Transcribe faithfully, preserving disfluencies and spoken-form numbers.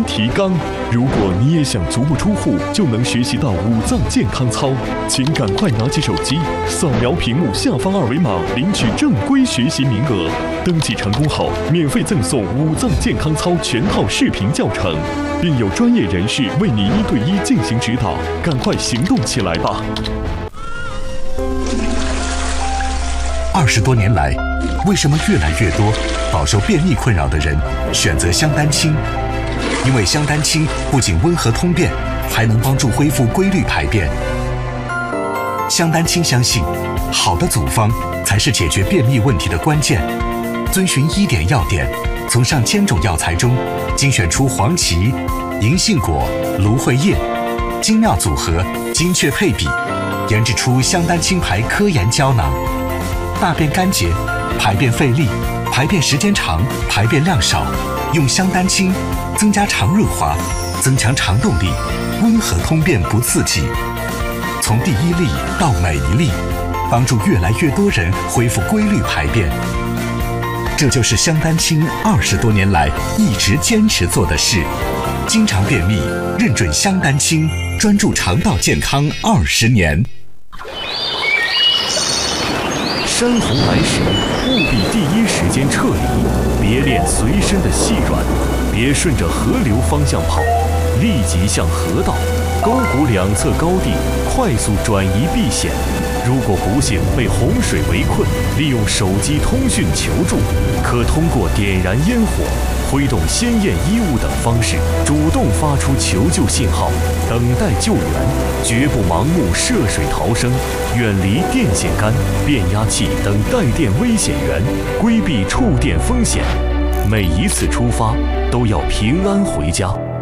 提纲。如果你也想足不出户就能学习到五脏健康操，请赶快拿起手机，扫描屏幕下方二维码，领取正规学习名额。登记成功后，免费赠送五脏健康操全套视频教程，并有专业人士为你一对一进行指导。赶快行动起来吧！ 二十多年来，为什么越来越多饱受便秘困扰的人选择香丹清？因为香丹清不仅温和通便，还能帮助恢复规律排便。香丹清相信，好的组方才是解决便秘问题的关键。遵循医典要点，从上千种药材中精选出黄芪、银杏果、芦荟叶，精妙组合，精确配比，研制出香丹清牌科研胶囊。大便干结、排便费力、排便时间长、排便量少，用香丹清增加肠润滑，增强肠动力，温和通便不刺激。从第一粒到每一粒，帮助越来越多人恢复规律排便。这就是香丹清二十多年来一直坚持做的事。经常便秘，认准香丹清，专注肠道健康二十年。 山洪来时，务必第一时间撤离，别练随身的细软，别顺着河流方向跑，立即向河道、沟谷两侧高地快速转移避险。如果不幸被洪水围困，利用手机通讯求助，可通过点燃烟火、挥动鲜艳衣物等方式，主动发出求救信号，等待救援，绝不盲目涉水逃生，远离电线杆、变压器等带电危险源，规避触电风险。每一次出发都要平安回家。